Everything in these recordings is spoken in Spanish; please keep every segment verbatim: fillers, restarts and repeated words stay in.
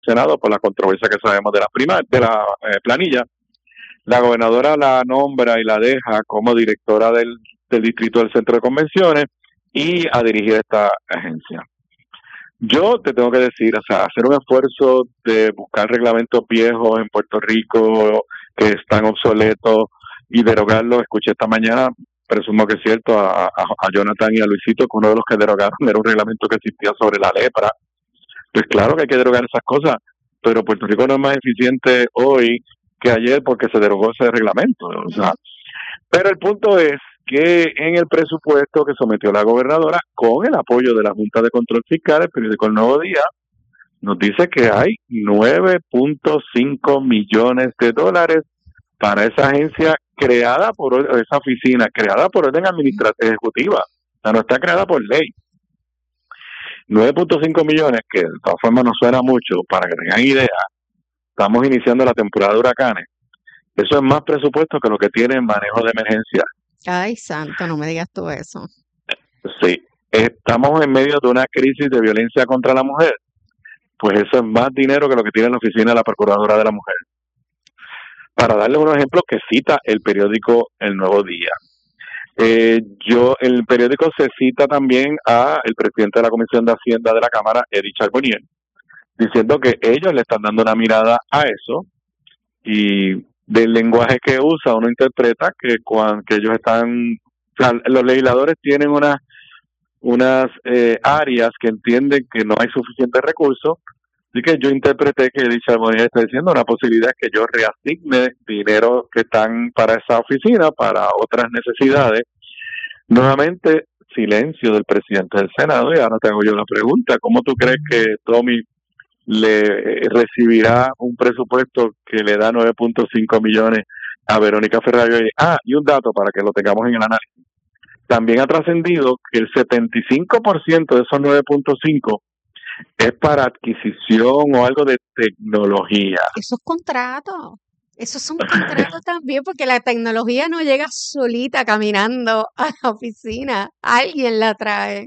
Senado por la controversia que sabemos de la primar, de la eh, planilla. La gobernadora la nombra y la deja como directora del, del distrito del centro de convenciones y a dirigir esta agencia. Yo te tengo que decir, o sea, hacer un esfuerzo de buscar reglamentos viejos en Puerto Rico que están obsoletos y derogarlos. Escuché esta mañana, presumo que es cierto, a, a, a Jonathan y a Luisito, que uno de los que derogaron era un reglamento que existía sobre la lepra. Pues claro que hay que derogar esas cosas, pero Puerto Rico no es más eficiente hoy que ayer porque se derogó ese reglamento. O sea, pero el punto es que en el presupuesto que sometió la gobernadora, con el apoyo de la Junta de Control Fiscal, el periódico El Nuevo Día, nos dice que hay nueve punto cinco millones de dólares para esa agencia creada por, esa oficina, creada por orden administrativa ejecutiva, o sea, no está creada por ley. nueve punto cinco millones, que de todas formas no suena mucho, para que tengan idea, estamos iniciando la temporada de huracanes. Eso es más presupuesto que lo que tiene en manejo de emergencia. Ay, santo, no me digas tú eso. Sí, estamos en medio de una crisis de violencia contra la mujer. Pues eso es más dinero que lo que tiene la oficina de la Procuradora de la Mujer. Para darles unos ejemplos que cita el periódico El Nuevo Día. Eh, yo, el periódico se cita también a el presidente de la Comisión de Hacienda de la Cámara, Eddie Charbonnier, diciendo que ellos le están dando una mirada a eso y del lenguaje que usa uno interpreta que cuando que ellos están, o sea, los legisladores tienen unas unas eh, áreas que entienden que no hay suficientes recursos, así que yo interpreté que Eddie Charbonnier está diciendo una posibilidad es que yo reasigne dinero que están para esa oficina, para otras necesidades. Nuevamente, silencio del presidente del Senado, y ahora te hago yo la pregunta, ¿cómo tú crees que Tommy le recibirá un presupuesto que le da nueve punto cinco millones a Verónica Ferrario? Ah, y un dato para que lo tengamos en el análisis. También ha trascendido que el setenta y cinco por ciento de esos nueve punto cinco es para adquisición o algo de tecnología. Eso es contrato. Eso es un contrato también, porque la tecnología no llega solita caminando a la oficina. Alguien la trae.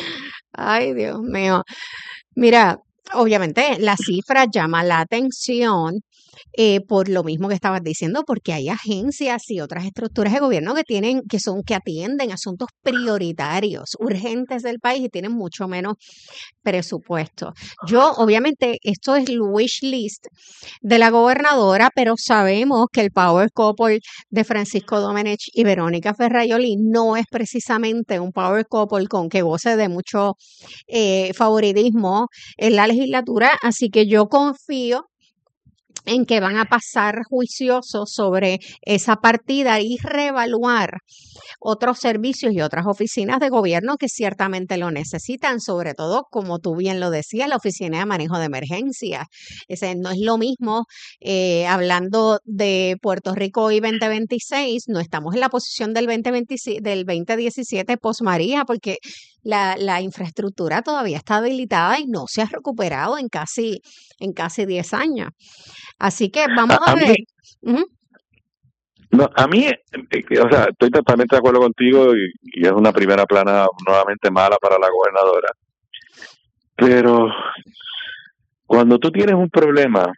Ay, Dios mío. Mira, obviamente la cifra llama la atención eh, por lo mismo que estabas diciendo, porque hay agencias y otras estructuras de gobierno que tienen, que son, que atienden asuntos prioritarios, urgentes del país y tienen mucho menos presupuesto. Yo, obviamente, esto es el wish list de la gobernadora, pero sabemos que el power couple de Francisco Domenech y Verónica Ferraioli no es precisamente un power couple con que goce de mucho eh, favoritismo en la legislatura, así que yo confío en que van a pasar juiciosos sobre esa partida y reevaluar otros servicios y otras oficinas de gobierno que ciertamente lo necesitan, sobre todo, como tú bien lo decías, la Oficina de Manejo de Emergencias. Ese no es lo mismo, eh, hablando de Puerto Rico hoy veinte veintiséis, no estamos en la posición del veinte veintisiete, del veinte diecisiete post María, porque la, la infraestructura todavía está debilitada y no se ha recuperado en casi, en casi diez años. Así que vamos a, a ver. Mí, uh-huh. no, a mí, eh, o sea, estoy totalmente de acuerdo contigo y, y es una primera plana nuevamente mala para la gobernadora. Pero cuando tú tienes un problema,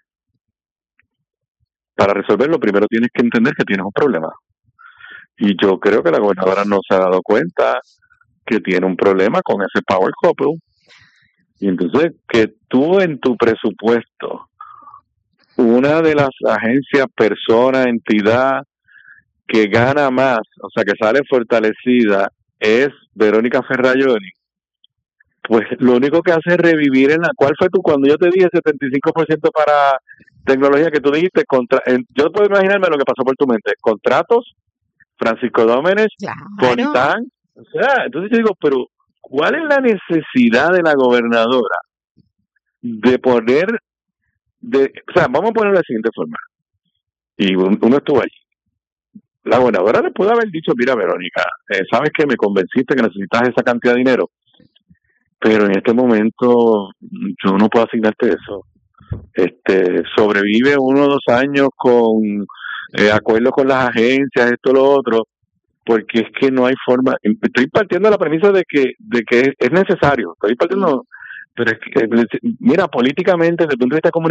para resolverlo primero tienes que entender que tienes un problema. Y yo creo que la gobernadora no se ha dado cuenta que tiene un problema con ese power couple. Y entonces que tú en tu presupuesto, una de las agencias, persona, entidad que gana más, o sea, que sale fortalecida, es Verónica Ferraioli, pues lo único que hace es revivir en la... ¿Cuál fue tú cuando yo te dije setenta y cinco por ciento para tecnología que tú dijiste? Contra, en, yo puedo imaginarme lo que pasó por tu mente. Contratos, Francisco Domenech, claro. Fontán. O sea, entonces yo digo, pero ¿cuál es la necesidad de la gobernadora de poner... De, o sea, vamos a ponerlo de la siguiente forma. Y uno estuvo allí. La gobernadora le pudo haber dicho, mira, Verónica, eh, sabes que me convenciste que necesitas esa cantidad de dinero, pero en este momento yo no puedo asignarte eso. Este, sobrevive uno o dos años con eh, acuerdos con las agencias, esto, lo otro, porque es que no hay forma. Estoy partiendo de la premisa de que de que es, es necesario, estoy partiendo, pero es que, mira, políticamente, desde el punto de vista comunitario,